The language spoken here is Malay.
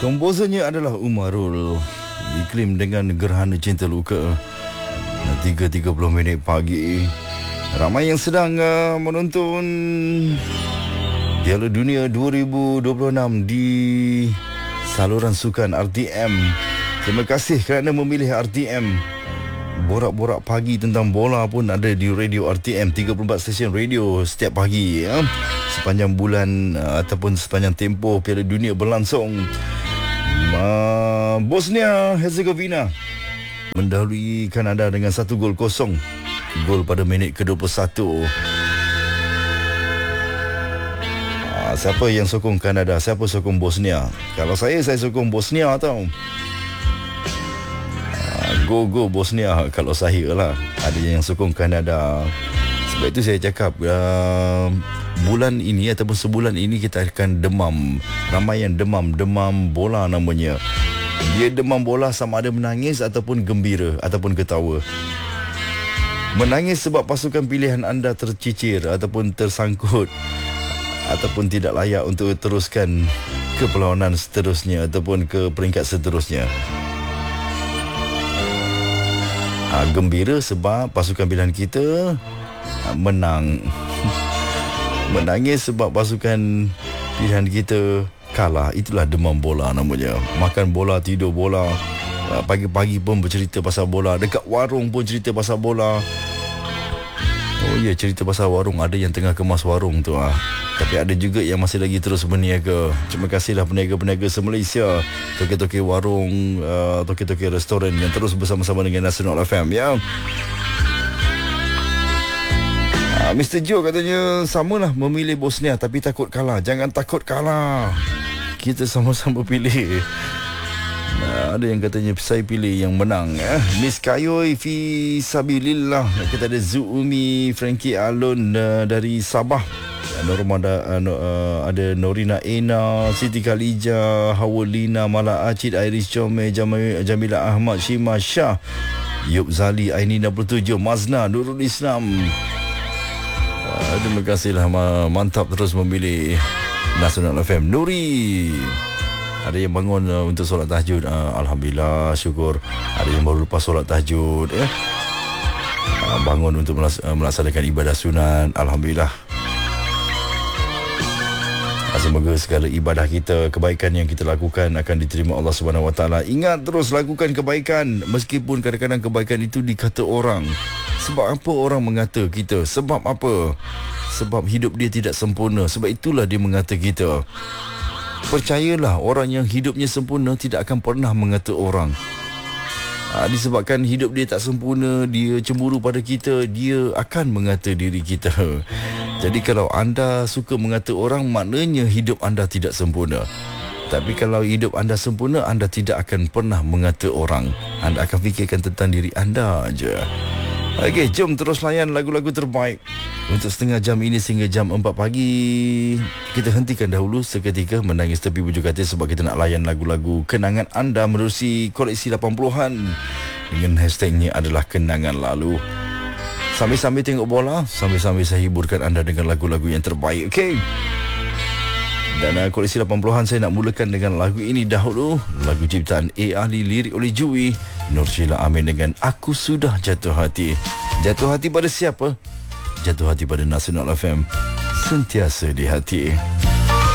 Komposernya adalah Umarul. Iklim dengan gerhana cinta luka. 3.30 minit pagi. Ramai yang sedang menonton Piala Dunia 2026 di saluran sukan RTM. Terima kasih kerana memilih RTM. Borak-borak pagi tentang bola pun ada di radio RTM. 34 stesen radio setiap pagi ya. Sepanjang bulan ataupun sepanjang tempoh Piala Dunia berlangsung. Bosnia Herzegovina mendahului Kanada dengan 1-0. Gol pada minit ke-21. Siapa yang sokong Kanada? Siapa sokong Bosnia? Kalau saya sokong Bosnia tau. Go Bosnia kalau saya lah. Ada yang sokong Kanada. Sebab itu saya cakap bulan ini ataupun sebulan ini kita akan demam. Ramai yang demam bola namanya. Dia demam bola sama ada menangis ataupun gembira ataupun ketawa. Menangis sebab pasukan pilihan anda tercicir ataupun tersangkut ataupun tidak layak untuk teruskan ke perlawanan seterusnya ataupun ke peringkat seterusnya. Gembira sebab pasukan pilihan kita menang. Menangis sebab pasukan pilihan kita kalah. Itulah demam bola namanya. Makan bola, tidur bola. Pagi-pagi pun bercerita pasal bola. Dekat warung pun cerita pasal bola. Oh ya, cerita pasal warung. Ada yang tengah kemas warung tu Tapi ada juga yang masih lagi terus berniaga. Terima kasihlah peniaga-peniaga se-Malaysia, toke-toke warung, toke-toke restoran yang terus bersama-sama dengan Nasional FM ya. Mr. Joe katanya samalah memilih Bosnia tapi takut kalah. Jangan takut kalah. Kita sama-sama pilih. Ada yang katanya saya pilih yang menang ya. Miss Kayoy fi sabilillah. Kita ada Zuumi, Frankie Alon dari Sabah. Ada Norina Ena, Siti Khalija, Hawalina, Mala Acid, Iris Chome, Jamila Ahmad, Shima Shah, Yub Zali, Aini 67, Mazna, Nurul Islam. Terima kasihlah, mantap terus memilih Nasional FM. Nuri, ada yang bangun untuk solat tahajud. Alhamdulillah, syukur. Ada yang baru lepas solat tahajud ya. Bangun untuk melaksanakan ibadah sunat. Alhamdulillah. Semoga segala ibadah kita, kebaikan yang kita lakukan akan diterima Allah Subhanahu Wa Taala. Ingat terus lakukan kebaikan meskipun kadang-kadang kebaikan itu dikata orang. Sebab apa orang mengata kita? Sebab apa? Sebab hidup dia tidak sempurna. Sebab itulah dia mengata kita. Percayalah, orang yang hidupnya sempurna tidak akan pernah mengata orang. Disebabkan hidup dia tak sempurna, dia cemburu pada kita, dia akan mengata diri kita. Jadi kalau anda suka mengata orang, maknanya hidup anda tidak sempurna. Tapi kalau hidup anda sempurna, anda tidak akan pernah mengata orang. Anda akan fikirkan tentang diri anda aja. Okey, jom terus layan lagu-lagu terbaik untuk setengah jam ini sehingga jam 4 pagi. Kita hentikan dahulu seketika menangis tepi bujur katil sebab kita nak layan lagu-lagu kenangan anda menerusi koleksi 80-an dengan hashtagnya adalah kenangan lalu. Sambil-sambil tengok bola, sambil-sambil saya hiburkan anda dengan lagu-lagu yang terbaik. Okey. Dan koleksi 80-an saya nak mulakan dengan lagu ini dahulu. Lagu ciptaan A. Ali, lirik oleh Jui, Nur Sheila Amin dengan Aku Sudah Jatuh Hati. Jatuh hati pada siapa? Jatuh hati pada Nasional FM. Sentiasa di hati.